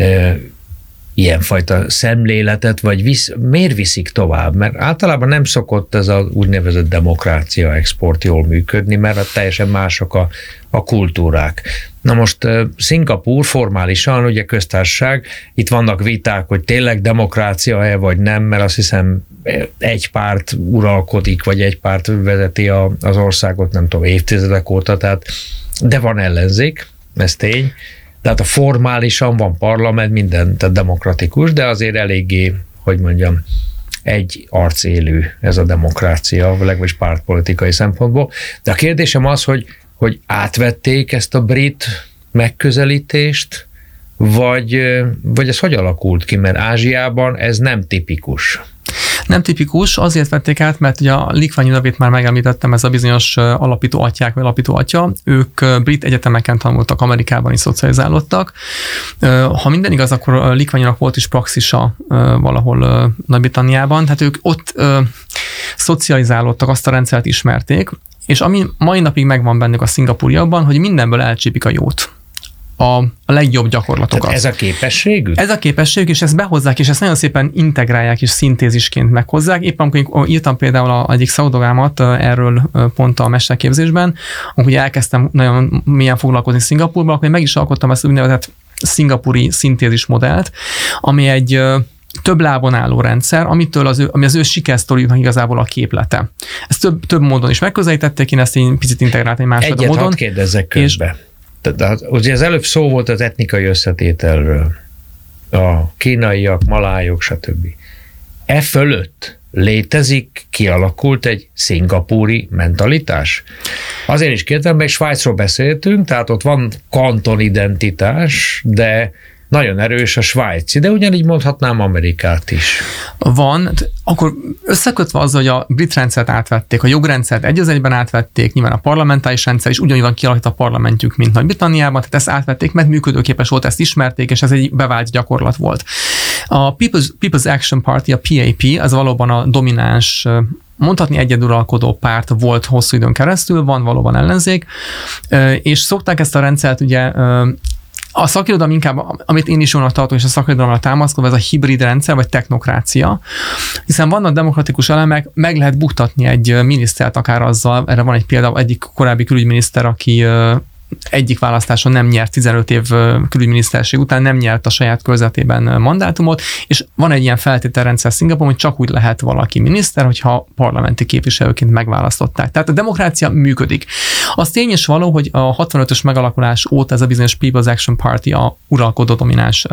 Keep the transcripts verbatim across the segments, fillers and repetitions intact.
ilyenfajta szemléletet, vagy visz, miért viszik tovább? Mert általában nem szokott ez az úgynevezett demokrácia export jól működni, mert teljesen mások a, a kultúrák. Na most Szingapúr formálisan, ugye köztársaság, itt vannak viták, hogy tényleg demokrácia-e, vagy nem, mert azt hiszem egy párt uralkodik, vagy egy párt vezeti a, az országot, nem tudom, évtizedek óta, tehát, de van ellenzék, ez tény. Tehát a formálisan van parlament, minden, tehát demokratikus, de azért eléggé, hogy mondjam, egy arcélű ez a demokrácia, legalábbis pártpolitikai szempontból. De a kérdésem az, hogy, hogy átvették ezt a brit megközelítést, vagy, vagy ez hogy alakult ki? Mert Ázsiában ez nem tipikus. Nem tipikus, azért vették át, mert ugye a Lee Kuan Yew nevét már megemlítettem, ez a bizonyos alapító atyák, vagy alapító atya, ők brit egyetemeken tanultak, Amerikában is szocializálódtak. Ha minden igaz, akkor Lee Kuan Yew-nak volt is praxisa valahol Nagy-Britanniában, tehát ők ott szocializálódtak, azt a rendszert ismerték, és ami mai napig megvan bennük a szingapúriakban, hogy mindenből elcsípik a jót. A, a legjobb gyakorlatokat. Tehát ez a képességük? Ez a képességük, és ezt behozzák, és ezt nagyon szépen integrálják, és szintézisként meghozzák. Éppen amikor írtam például a, egyik szaudogámat erről pont a mesterképzésben, amikor elkezdtem nagyon mélyen foglalkozni Szingapúrban, akkor meg is alkottam ezt úgynevezett szingapúri szintézis modellt, ami egy több lábon álló rendszer, amitől az ő, ami az ő sikersztoriuknak igazából a képlete. Ezt több, több módon is megközelítették, én ezt én picit integráltam egy másfajta módon. Egyet hadd kérdezzek közbe. De ugye az előbb szó volt az etnikai összetételről. A kínaiak, malájok, stb. E fölött létezik, kialakult egy szingapúri mentalitás? Azért is kérdem, mert Svájcról beszéltünk, tehát ott van kantonidentitás, de nagyon erős a svájci, de ugyanígy mondhatnám Amerikát is. Van, akkor összekötve azzal, hogy a brit rendszert átvették, a jogrendszert egy az egyben átvették, nyilván a parlamentáris rendszer is ugyanúgy van kialakítva a parlamentjük, mint Nagy-Britanniában, tehát ezt átvették, mert működőképes volt, ezt ismerték, és ez egy bevált gyakorlat volt. A People's, People's Action Party, a P A P, az valóban a domináns, mondhatni egyeduralkodó párt volt hosszú időn keresztül, van valóban ellenzék, és szokták ezt a rendszert ugye a szakirodalom inkább, amit én is jónak tartom, és a szakirodalomra támaszkodva, ez a hibrid rendszer, vagy technokrácia, hiszen vannak demokratikus elemek, meg lehet buktatni egy minisztert akár azzal, erre van egy példa, egyik korábbi külügyminiszter, aki egyik választáson nem nyert, tizenöt év külügyminiszterség után nem nyert a saját körzetében mandátumot, és van egy ilyen feltételrendszer Szingapúrban, hogy csak úgy lehet valaki miniszter, hogyha parlamenti képviselőként megválasztották. Tehát a demokrácia működik. Az tény is való, hogy a hatvanötös megalakulás óta ez a bizonyos People's Action Party a uralkodó domináns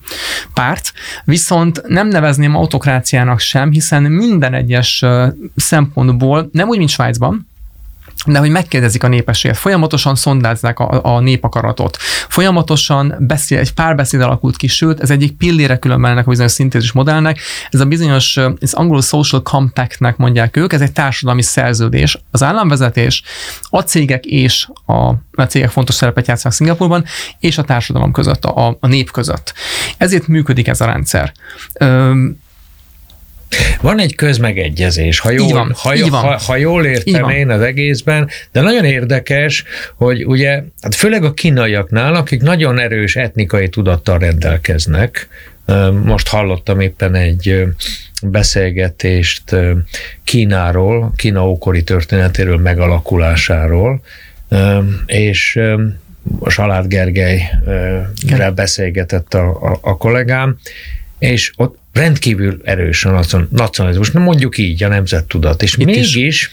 párt, viszont nem nevezném autokráciának sem, hiszen minden egyes szempontból, nem úgy, mint Svájcban, de hogy megkérdezik a népességet, folyamatosan szondázzák a, a népakaratot, folyamatosan beszél, egy párbeszéd alakult ki, sőt, ez egyik pillére különben ennek a bizonyos szintézis modellnek, ez a bizonyos, ez angolul social compactnek mondják ők, ez egy társadalmi szerződés, az államvezetés, a cégek és a, a cégek fontos szerepet játszanak Szingapúrban, és a társadalom között, a, a nép között. Ezért működik ez a rendszer. Üm, Van egy közmegegyezés, ha jól, van, ha, jól, ha, ha jól értem én az egészben, de nagyon érdekes, hogy ugye, hát főleg a kínaiaknál, akik nagyon erős etnikai tudattal rendelkeznek, most hallottam éppen egy beszélgetést Kínáról, Kína ókori történetéről, megalakulásáról, és Salád Gergelyrel beszélgetett a, a, a kollégám, és ott rendkívül erős a nacionalizmus, nem mondjuk így a nemzettudat, és itt mégis is.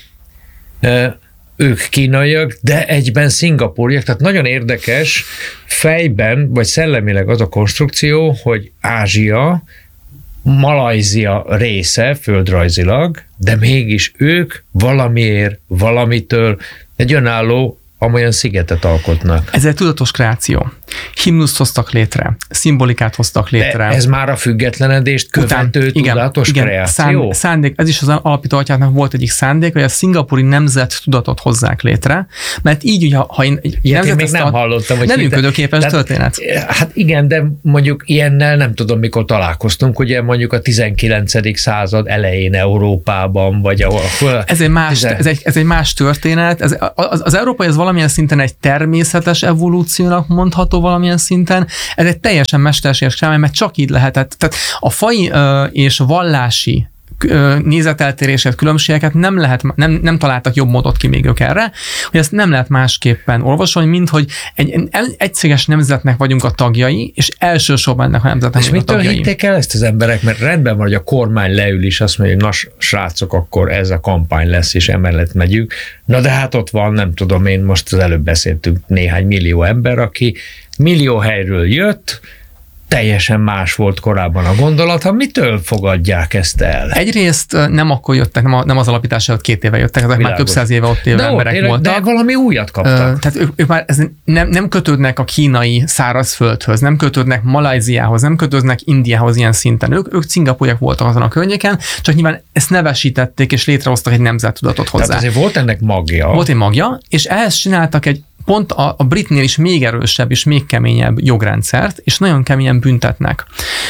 Ők kínaiak, de egyben szingapúriak, tehát nagyon érdekes fejben, vagy szellemileg az a konstrukció, hogy Ázsia, Malajzia része földrajzilag, de mégis ők valamiért, valamitől egy önálló, amolyan szigetet alkotnak. Ez egy tudatos kreáció. Himnuszt hoztak létre, szimbolikát hoztak létre. De ez már a függetlenedést követő Után, tudatos igen, kreáció? Igen, szándék, ez is az alapító atyáknak volt egyik szándék, hogy a szingapúri nemzet tudatot hozzák létre, mert így, ugye, ha én... Ilyet én még nem a, hallottam. Hogy nem működőképes történet. Hát igen, de mondjuk ilyennel nem tudom, mikor találkoztunk, ugye mondjuk a tizenkilencedik század elején Európában, vagy ahol... Ez egy más, ez egy, ez egy más történet. Ez, az, az európai az valamilyen szinten egy természetes evolúciónak mondható valamilyen szinten. Ez egy teljesen mesterséges csinálmány, mert csak így lehetett. Tehát a fai és vallási nézeteltéréseket, különbségeket nem lehet, nem, nem találtak jobb módot ki még ők erre, hogy ezt nem lehet másképpen olvasolni, mint hogy egy egységes nemzetnek vagyunk a tagjai, és elsősorban ennek a nemzetnek és a tagjai. És mitől hitték el ezt az emberek? Mert rendben van, hogy a kormány leül is, azt mondja, hogy na srácok, akkor ez a kampány lesz, és emellett megyünk. Na de hát ott van, nem tudom én, most az előbb beszéltünk néhány millió ember, aki millió helyről jött, teljesen más volt korábban a gondolata. Mitől fogadják ezt el? Egyrészt nem akkor jöttek, nem, a, nem az alapítás előtt két éve jöttek, ezek már több száz éve ott élő de emberek ott, voltak. De valami újat kaptak. Tehát ők, ők már ez nem, nem kötődnek a kínai szárazföldhöz, nem kötődnek Malajziához, nem kötődnek Indiához ilyen szinten. Ők, ők cingapúriak voltak azon a környéken, csak nyilván ezt nevesítették, és létrehoztak egy nemzettudatot hozzá. Tehát azért volt ennek magja. Volt egy magja, és ehhez csináltak egy pont a, a britnél is még erősebb és még keményebb jogrendszert, és nagyon keményen büntetnek.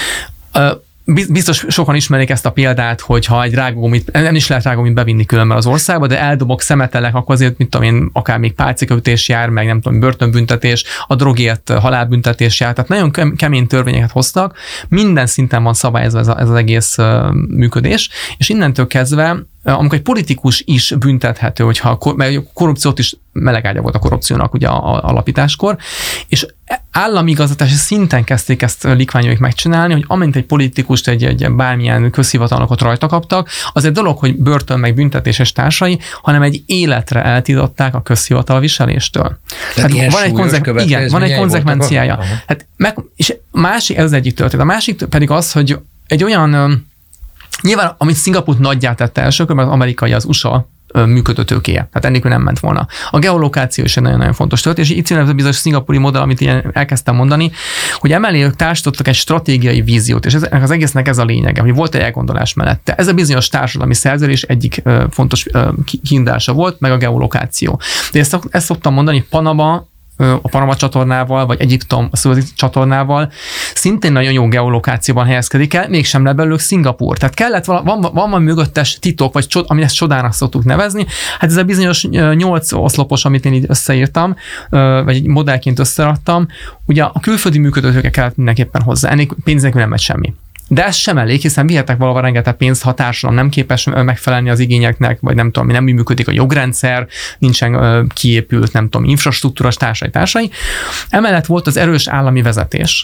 Biztos sokan ismerik ezt a példát, hogy ha egy rágógumit, nem is lehet rágógumit bevinni különben az országba, de eldobok, szemetelek, akkor azért, mit tudom én, akár még pálcikaütés jár, meg nem tudom, börtönbüntetés, a drogért halálbüntetés jár. Tehát nagyon kemény törvényeket hoztak, minden szinten van szabályozva ez, a, ez az egész működés, és innentől kezdve amikor egy politikus is büntethető, hogyha mert a korrupciót is melegágya volt a korrupciónak ugye a alapításkor, és állami igazgatási szinten kezdték ezt likványoik megcsinálni, hogy amint egy politikust, egy, egy bármilyen közhivatalnokot rajta kaptak, az egy dolog, hogy börtön meg büntetés és társai, hanem egy életre eltiltották a közhivatal viseléstől. Tehát hát van egy, konzek- igen, van egy konzekvenciája. Hát meg, és másik, ez az egyik történet. A másik pedig az, hogy egy olyan nyilván, amit Szingapúrt nagyját tette első körben, az amerikai, az u es á működő tőkéje. Tehát ennélkül nem ment volna. A geolokáció is egy nagyon-nagyon fontos történet, és itt jön ez a bizonyos szingapúri modell, amit ilyen elkezdtem mondani, hogy emellé ők társítottak egy stratégiai víziót, és ez, az egésznek ez a lényege, hogy volt egy elgondolás mellette. Ez a bizonyos társadalmi szerződés egyik uh, fontos uh, kiindulása volt, meg a geolokáció. De ezt, ezt szoktam mondani, Panama, a Panama csatornával, vagy Egyiptom a Szuezi csatornával szintén nagyon jó geolokációban helyezkedik el, mégsem lett belőlük Szingapúr. Tehát kellett vala, van, van valami mögöttes titok, vagy csod, amit ezt csodának szoktuk nevezni. Hát ez a bizonyos nyolc oszlopos, amit én így összeírtam, vagy egy modellként összeraktam, ugye a külföldi működőtőke kellett mindenképpen hozzá. Ennél pénz nélkül nem megy semmi. De ez sem elég, hiszen vihetek valahol rengeteg pénzt, ha társadalom nem képes megfelelni az igényeknek, vagy nem tudom, nem működik a jogrendszer, nincsen kiépült, nem tudom, infrastruktúras társai, társai. Emellett volt az erős állami vezetés.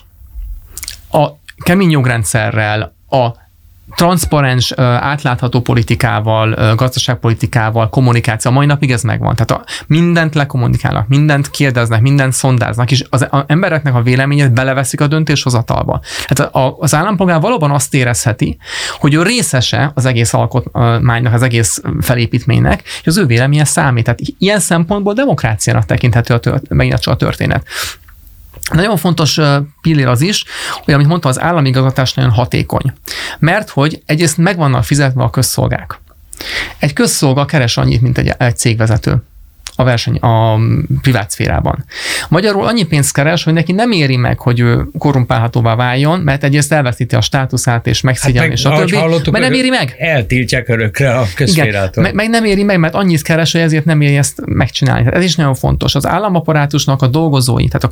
A kemény jogrendszerrel, a transzparens, átlátható politikával, gazdaságpolitikával, kommunikáció, a mai napig ez megvan. Tehát a, mindent lekommunikálnak, mindent kérdeznek, mindent szondáznak, és az a embereknek a véleményét beleveszik a döntéshozatalba. Tehát az állampolgár valóban azt érezheti, hogy ő részese az egész alkotmánynak, az egész felépítménynek, és az ő véleménye számít. Tehát ilyen szempontból demokráciának tekinthető a tört, megint csak a történet. Nagyon fontos pillér az is, hogy amit mondtam, az állami igazgatás nagyon hatékony. Mert hogy egyrészt meg vannak fizetve a közszolgák. Egy közszolga keres annyit, mint egy, egy cégvezető a verseny, a privát szférában. Magyarul annyi pénzt keres, hogy neki nem éri meg, hogy ő korrumpálhatóvá váljon, mert egyrészt elveszíti a státuszát és megszégyen, és a többi, mert nem éri meg. Eltiltják örökre a közszférától. Meg, meg nem éri meg, mert annyit keres, hogy ezért nem éri ezt megcsinálni. Tehát ez is nagyon fontos. Az államaparátusnak a dolgozói, tehát a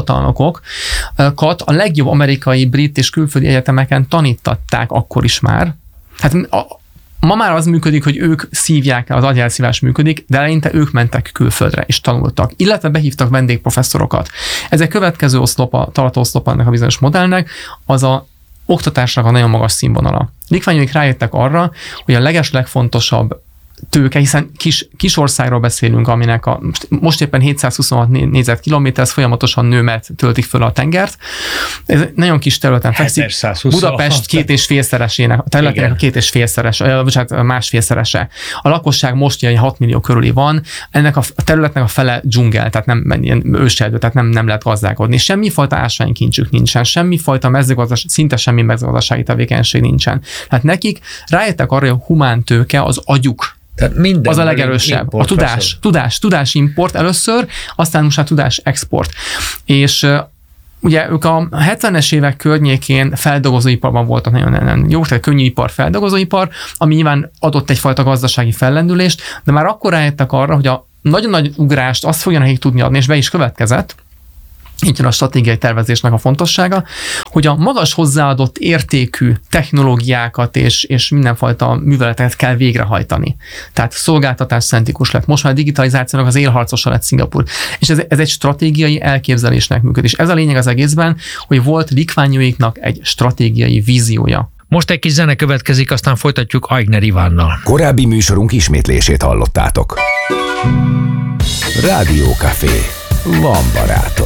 közhivatalnokokat a legjobb amerikai, brit és külföldi egyetemeken tanítatták akkor is már. Hát a, Ma már az működik, hogy ők szívják, az agyelszívás működik, de eleinte ők mentek külföldre és tanultak, illetve behívtak vendégprofesszorokat. Ez egy következő oszlopa, tartó oszlopa ennek a bizonyos modellnek, az a oktatásnak a nagyon magas színvonala. Likványoik rájöttek arra, hogy a leges legfontosabb tőke, hiszen kis, kis országról beszélünk, aminek a, most éppen hétszázhuszonhat négyzetkilométer, ez folyamatosan nő, mert töltik föl a tengert. Ez nagyon kis területen fekszik. Budapest két és félszeresének, a területének a két és félszeres, bocsánat, másfélszerese. A lakosság most ilyen hat millió körüli van, ennek a területnek a fele dzsungel, tehát nem ilyen őserdő, tehát nem, nem lehet gazdálkodni. Semmifajta ásványkincsük nincsen, semmifajta mezőgazdaság, szinte semmi mezőgazdasági tevékenység nincsen. Tehát nekik rájöttek arra, hogy a humántőke, az agyuk, az a legerősebb. A tudás, tudás, tudásimport először, aztán most a tudás export. És ugye ők a hetvenes évek környékén feldolgozóiparban voltak nagyon jó, tehát könnyű ipar, feldolgozóipar, ami nyilván adott egyfajta gazdasági fellendülést, de már akkor rájöttek arra, hogy a nagyon nagy ugrást azt fogja nekik tudni adni, és be is következett, így jön a stratégiai tervezésnek a fontossága, hogy a magas hozzáadott értékű technológiákat és, és mindenfajta műveleteket kell végrehajtani. Tehát szolgáltatás centrikus lett. Most már a digitalizációnak az élharcosa lett Szingapúr. És ez, ez egy stratégiai elképzelésnek működik. És ez a lényeg az egészben, hogy volt Lee Kuan Yew-iknak egy stratégiai víziója. Most egy kis zene következik, aztán folytatjuk Aigner Ivánnal. Korábbi műsorunk ismétlését hallottátok. Rádió Café. Van barátom.